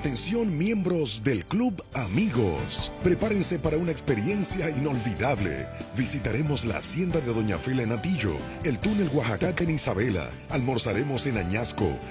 Atención miembros del Club Amigos. Prepárense para una experiencia inolvidable. Visitaremos la hacienda de Doña Fela en Atillo, el túnel Oaxaca en Isabela, almorzaremos en Añasco,